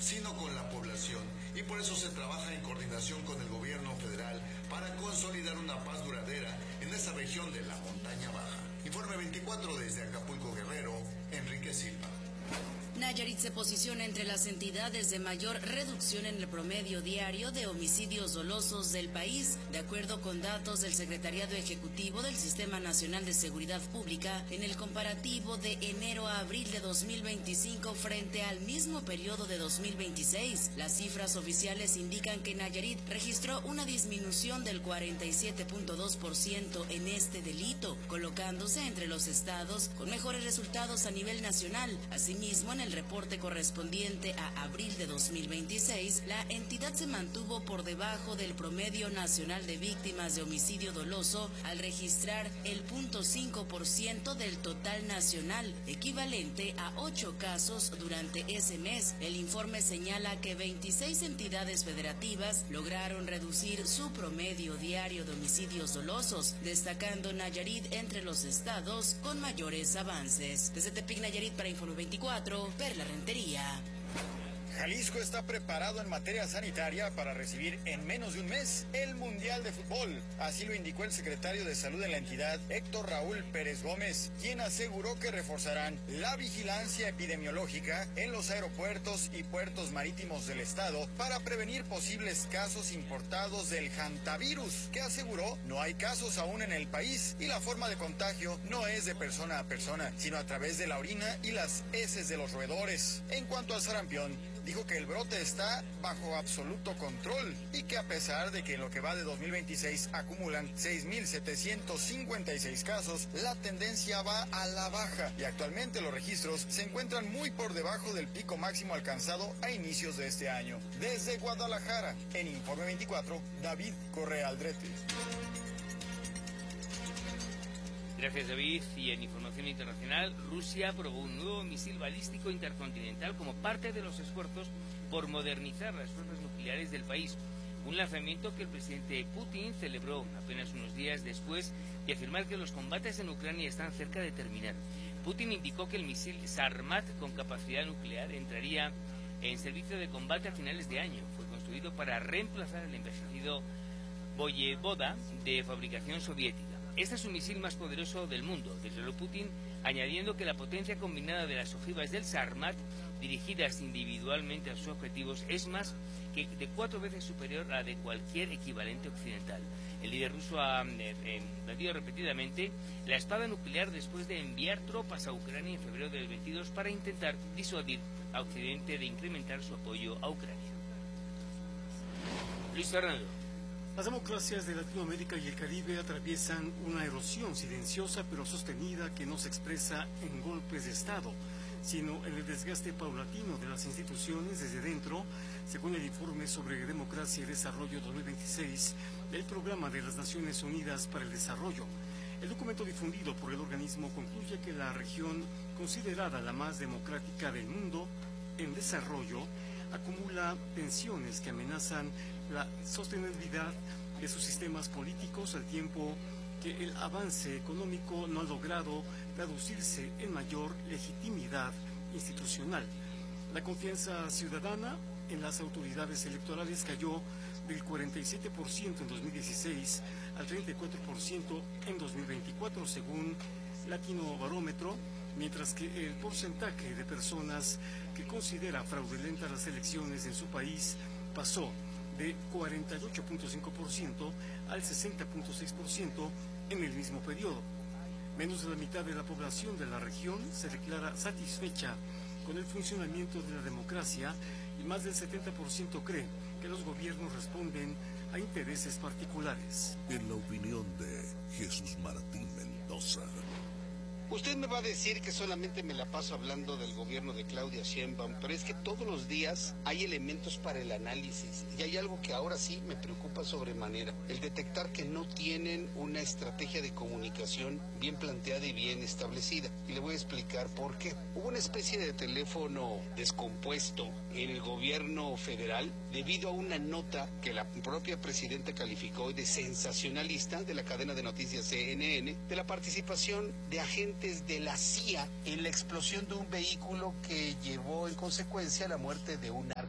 sino con la población, y por eso se trabaja en coordinación con el gobierno federal para consolidar una paz duradera en esa región de la montaña baja. Informe 24 desde Acapulco, Guerrero, Enrique Silva. Nayarit se posiciona entre las entidades de mayor reducción en el promedio diario de homicidios dolosos del país, de acuerdo con datos del Secretariado Ejecutivo del Sistema Nacional de Seguridad Pública, en el comparativo de enero a abril de 2025 frente al mismo periodo de 2026. Las cifras oficiales indican que Nayarit registró una disminución del 47.2% en este delito, colocándose entre los estados con mejores resultados a nivel nacional. Asimismo, en el reporte correspondiente a abril de 2026, la entidad se mantuvo por debajo del promedio nacional de víctimas de homicidio doloso al registrar el 0.5% del total nacional, equivalente a 8 casos durante ese mes. El informe señala que 26 entidades federativas lograron reducir su promedio diario de homicidios dolosos, destacando Nayarit entre los estados con mayores avances. Desde Tepic, Nayarit, para Informe 24, Perla Rentería. Jalisco está preparado en materia sanitaria para recibir en menos de un mes el Mundial de Fútbol. Así lo indicó el secretario de Salud en la entidad, Héctor Raúl Pérez Gómez, quien aseguró que reforzarán la vigilancia epidemiológica en los aeropuertos y puertos marítimos del estado para prevenir posibles casos importados del hantavirus, que aseguró no hay casos aún en el país y la forma de contagio no es de persona a persona, sino a través de la orina y las heces de los roedores. En cuanto al sarampión, dijo que el brote está bajo absoluto control y que a pesar de que en lo que va de 2026 acumulan 6.756 casos, la tendencia va a la baja y actualmente los registros se encuentran muy por debajo del pico máximo alcanzado a inicios de este año. Desde Guadalajara, en Informe 24, David Correa Aldrete. Gracias, David. Y en información internacional, Rusia aprobó un nuevo misil balístico intercontinental como parte de los esfuerzos por modernizar las fuerzas nucleares del país. Un lanzamiento que el presidente Putin celebró apenas unos días después de afirmar que los combates en Ucrania están cerca de terminar. Putin indicó que el misil Sarmat con capacidad nuclear entraría en servicio de combate a finales de año. Fue construido para reemplazar el envejecido Voyevoda de fabricación soviética. Este es un misil más poderoso del mundo, declaró Putin, añadiendo que la potencia combinada de las ojivas del Sarmat, dirigidas individualmente a sus objetivos, es más que de 4 veces superior a la de cualquier equivalente occidental. El líder ruso ha batido repetidamente la espada nuclear después de enviar tropas a Ucrania en febrero del 22 para intentar disuadir a Occidente de incrementar su apoyo a Ucrania. Luis Fernando. Las democracias de Latinoamérica y el Caribe atraviesan una erosión silenciosa pero sostenida que no se expresa en golpes de Estado, sino en el desgaste paulatino de las instituciones desde dentro, según el informe sobre Democracia y Desarrollo 2026 del Programa de las Naciones Unidas para el Desarrollo. El documento difundido por el organismo concluye que la región, considerada la más democrática del mundo en desarrollo, acumula tensiones que amenazan la sostenibilidad de sus sistemas políticos al tiempo que el avance económico no ha logrado traducirse en mayor legitimidad institucional. La confianza ciudadana en las autoridades electorales cayó del 47% en 2016 al 34% en 2024, según Latino Barómetro, mientras que el porcentaje de personas que considera fraudulentas las elecciones en su país pasó de 48.5% al 60.6% en el mismo periodo. Menos de la mitad de la población de la región se declara satisfecha con el funcionamiento de la democracia y más del 70% cree que los gobiernos responden a intereses particulares. En la opinión de Jesús Martín Mendoza. Usted me va a decir que solamente me la paso hablando del gobierno de Claudia Sheinbaum, pero es que todos los días hay elementos para el análisis y hay algo que ahora sí me preocupa sobremanera, el detectar que no tienen una estrategia de comunicación bien planteada y bien establecida. Y le voy a explicar por qué. Hubo una especie de teléfono descompuesto en el gobierno federal debido a una nota que la propia presidenta calificó de sensacionalista de la cadena de noticias CNN, de la participación de agentes de la CIA en la explosión de un vehículo que llevó en consecuencia la muerte de un narco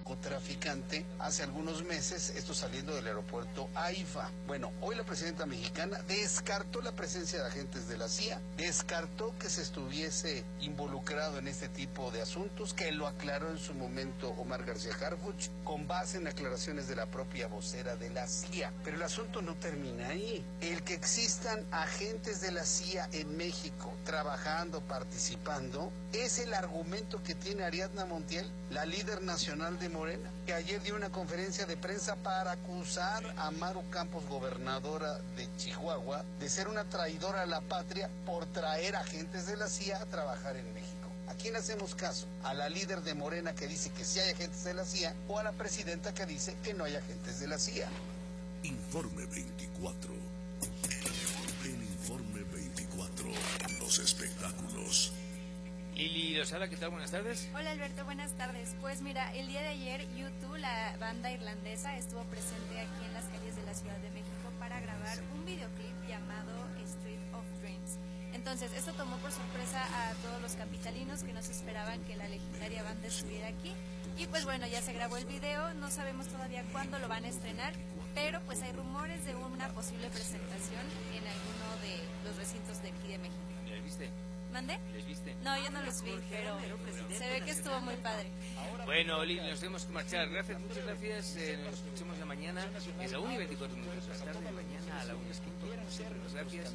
narcotraficante hace algunos meses, esto saliendo del aeropuerto AIFA. Bueno, hoy la presidenta mexicana descartó la presencia de agentes de la CIA, descartó que se estuviese involucrado en este tipo de asuntos, que lo aclaró en su momento Omar García Harfuch, con base en aclaraciones de la propia vocera de la CIA. Pero el asunto no termina ahí. El que existan agentes de la CIA en México trabajando, participando, es el argumento que tiene Ariadna Montiel, la líder nacional de Morena, que ayer dio una conferencia de prensa para acusar a Maru Campos, gobernadora de Chihuahua, de ser una traidora a la patria por traer agentes de la CIA a trabajar en México. ¿A quién hacemos caso? ¿A la líder de Morena que dice que sí hay agentes de la CIA o a la presidenta que dice que no hay agentes de la CIA? Informe 24. En Informe 24, los espectáculos. Lili Lozada, ¿qué tal? Buenas tardes. Hola Alberto, buenas tardes. Pues mira, el día de ayer U2, la banda irlandesa, estuvo presente aquí en las calles de la Ciudad de México para grabar un videoclip llamado Street of Dreams. Entonces, esto tomó por sorpresa a todos los capitalinos que no se esperaban que la legendaria banda estuviera aquí. Y pues bueno, ya se grabó el video, no sabemos todavía cuándo lo van a estrenar, pero pues hay rumores de una posible presentación en alguno de los recintos de aquí de México. ¿Les viste? ¿Mande? ¿Les viste? No, yo no los vi, pero se ve que estuvo muy padre. Bueno, Lili, nos tenemos que marchar. Gracias, muchas gracias. Nos escuchamos la mañana. Es la 1:24 minutos más tarde. Mañana a la 1:15. Muchas gracias.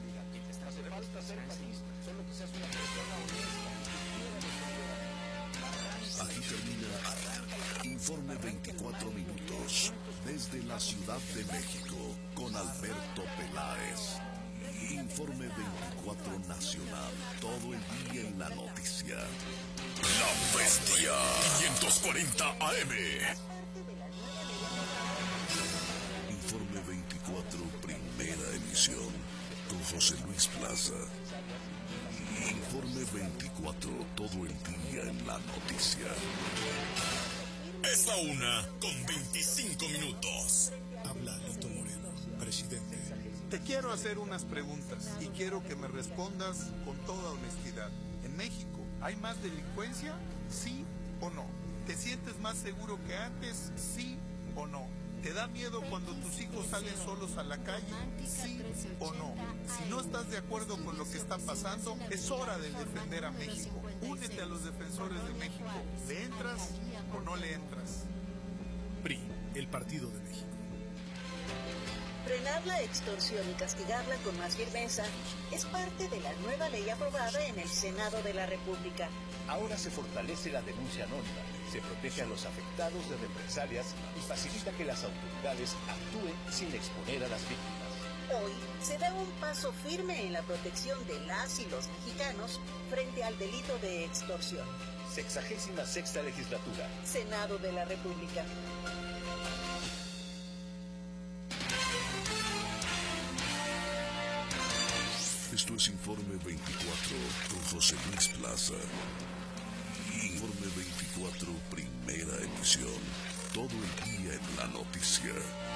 Aquí termina Informe 24 minutos desde la Ciudad de México con Alberto Peláez. Informe 24 nacional, todo el día en la noticia. La Bestia 540 AM. Informe 24, primera emisión, con José Luis Plaza. Informe 24, todo el día en la noticia. Es la 1:25 minutos. Habla Alito Moreno, presidente. Te quiero hacer unas preguntas y quiero que me respondas con toda honestidad. ¿En México hay más delincuencia? ¿Sí o no? ¿Te sientes más seguro que antes? ¿Sí o no? ¿Te da miedo cuando tus hijos salen solos a la calle? ¿Sí o no? Si no estás de acuerdo con lo que está pasando, es hora de defender a México. Únete a los defensores de México. ¿Le entras o no le entras? PRI, el Partido de México. Frenar la extorsión y castigarla con más firmeza es parte de la nueva ley aprobada en el Senado de la República. Ahora se fortalece la denuncia anónima, se protege a los afectados de represalias y facilita que las autoridades actúen sin exponer a las víctimas. Hoy se da un paso firme en la protección de las y los mexicanos frente al delito de extorsión. 66ª legislatura. Senado de la República. Esto es Informe 24 con José Luis Plaza. Informe 24, primera emisión. Todo el día en la noticia.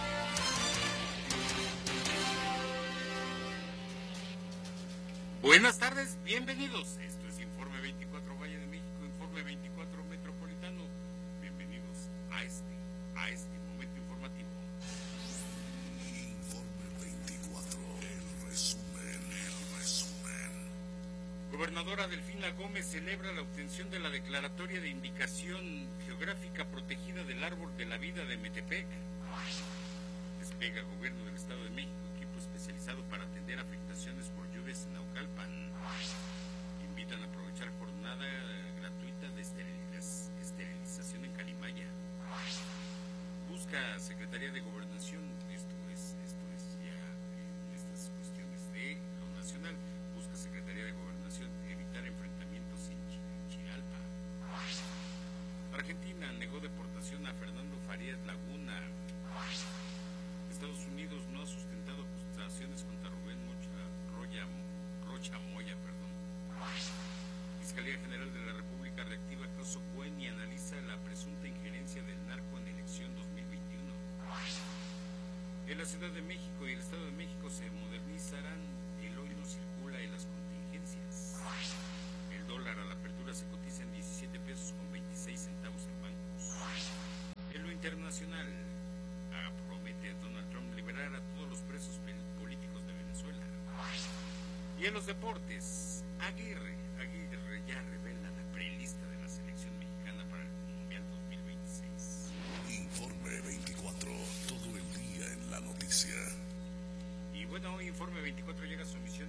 Buenas tardes, bienvenidos. Esto es Informe 24 Valle de México, Informe 24 Metropolitano. Bienvenidos a este momento informativo. Informe 24, el resumen. Gobernadora Delfina Gómez celebra la obtención de la declaratoria de indicación geográfica protegida del Árbol de la Vida de Metepec. Desplega el Gobierno del Estado de México equipo especializado para atender afectaciones por lluvias en Naucalpan. Invitan a aprovechar jornada gratuita de esterilización en Calimaya. Busca Secretaría de Gobernación, esto es ya estas cuestiones de lo nacional, busca Secretaría de Gobernación evitar enfrentamientos en Chialpa. Argentina negó deportación a Fernando Farías Laguna. Estados Unidos no ha sustentado acusaciones contra Rubén Rocha Moya. Fiscalía General de la República reactiva caso Cuen y analiza la presunta injerencia del narco en elección 2021. En la Ciudad de México y el Estado de México se modernizarán, el hoy no circula en las contingencias. El dólar a la apertura se cotiza en 17 pesos con 26 centavos en bancos. internacional. Promete Donald Trump liberar a todos los presos políticos de Venezuela. Y en los deportes, Aguirre ya revela la prelista de la selección mexicana para el Mundial 2026. Informe 24, todo el día en la noticia. Y bueno, hoy Informe 24 llega a su emisión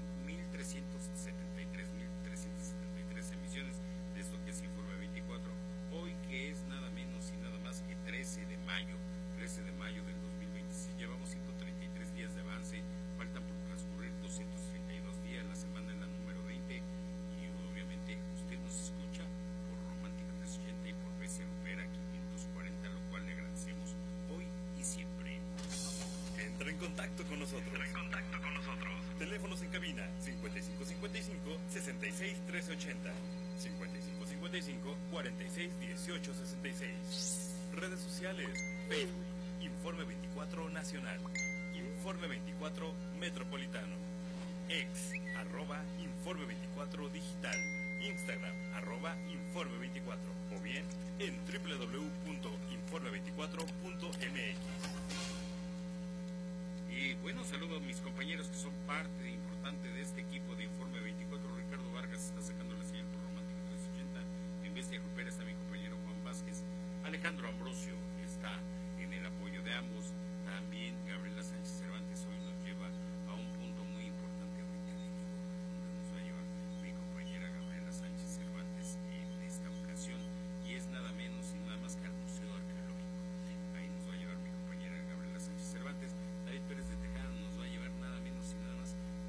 1373 emisiones de esto que es Informe 24. Hoy que es nada menos y nada más que 13 de mayo del 2026. Llevamos 133 días de avance, faltan por transcurrir 232 días, la semana es la número 20 y obviamente usted nos escucha por Romántica 380 y por BC Opera 540, lo cual le agradecemos hoy y siempre. Entra en contacto con nosotros. Teléfonos en cabina 5555-661380, 5555-461866. Redes sociales, Facebook, Informe 24 Nacional, Informe 24 Metropolitano, ex, @Informe 24 Digital, Instagram, @Informe24, o bien en www.informe24.mx. Y bueno, saludo a mis compañeros que son parte importante de este equipo de Informe 24. Ricardo Vargas, estás